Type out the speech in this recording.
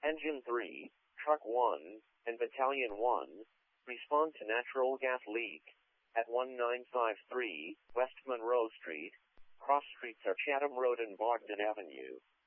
Engine 3, Truck 1, and Battalion 1, respond to natural gas leak at 1953 West Monroe Street. Cross streets are Chatham Road and Bogdan Avenue.